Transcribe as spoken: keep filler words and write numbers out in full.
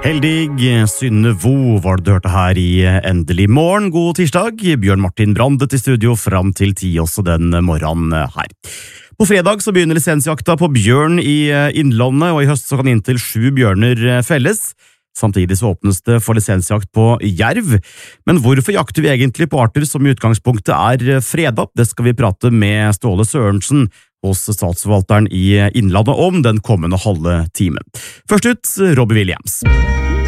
Heldig, Synne Vo var det du hørte her i Endelig morgen. God tirsdag, Bjørn Martin Brandet i studio fram til ti også den morgenen her. På fredag så begynner lisensjakta på bjørn i Innlandet, og i høst så kan inntil sju bjørner felles. Samtidig så åpnes det for lisensjakt på jerv. Men hvorfor jakter vi egentlig på arter som i utgangspunktet er fredet? Det skal vi prate med Ståle Sørensen hos statsforvalteren i Innlandet om den kommende halve timen. Først ut, Robbie Williams.